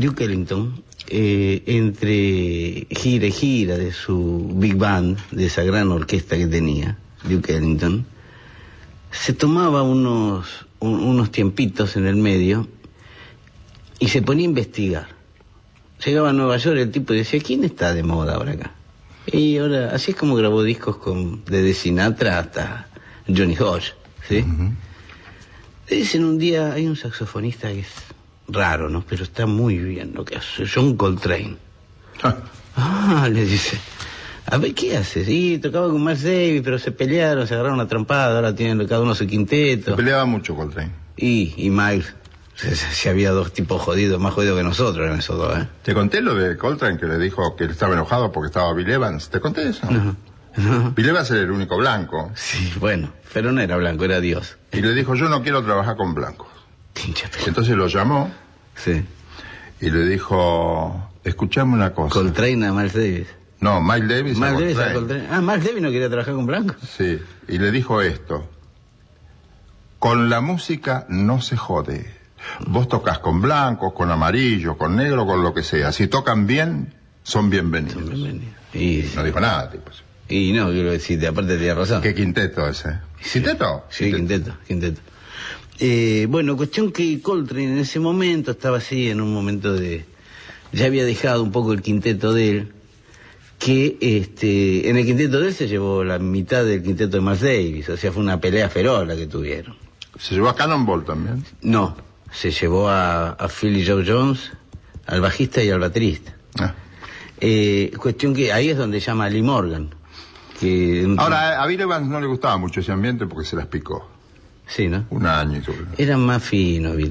Duke Ellington, entre gira y gira de su big band, de esa gran orquesta que tenía, Duke Ellington, se tomaba unos tiempitos en el medio y se ponía a investigar. Llegaba a Nueva York el tipo y decía, ¿quién está de moda ahora acá? Y ahora, así es como grabó discos desde Sinatra hasta Johnny Hodge, ¿sí? Uh-huh. Le dicen un día, hay un saxofonista que es raro, ¿no? Pero está muy bien lo que hace, John Coltrane. Le dice, a ver, ¿qué haces? Y tocaba con Miles Davis, pero se pelearon, se agarraron a trompada, ahora tienen cada uno su quinteto. Se peleaba mucho Coltrane. Y Miles, si había dos tipos jodidos, más jodidos que nosotros eran esos dos, ¿eh? ¿Te conté lo de Coltrane que le dijo que él estaba enojado porque estaba Bill Evans? ¿Te conté eso? No. Bill Evans era el único blanco. Sí, bueno, pero no era blanco, era Dios. Y le dijo, yo no quiero trabajar con blancos. Entonces lo llamó. Sí. Y le dijo, escuchame una cosa. Coltrane a Miles Davis. No, Miles Davis a Coltrane. Ah, Miles Davis no quería trabajar con blancos. Sí, y le dijo esto. Con la música no se jode. Vos tocas con blancos, con amarillo, con negro, con lo que sea. Si tocan bien, son bienvenidos. Son bienvenidos. Y no dijo nada, tipo. Y no, quiero decir, aparte tenía razón. ¿Qué quinteto ese? ¿Quinteto? Sí, quinteto. Bueno, cuestión que Coltrane en ese momento estaba así, en un momento de... Ya había dejado un poco el quinteto de él, que en el quinteto de él se llevó la mitad del quinteto de Miles Davis, o sea, fue una pelea feroz la que tuvieron. ¿Se llevó a Cannonball también? No, se llevó a Philly Joe Jones, al bajista y al baterista. Cuestión que ahí es donde llama a Lee Morgan. Ahora, a Bill Evans no le gustaba mucho ese ambiente porque se las picó. Sí, ¿no? Un año. Eran más finos, Bill.